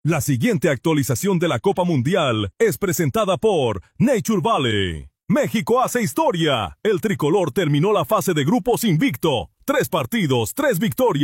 La siguiente actualización de la Copa Mundial es presentada por Nature Valley. México hace historia. El tricolor terminó la fase de grupos invicto. 3 partidos, 3 victorias.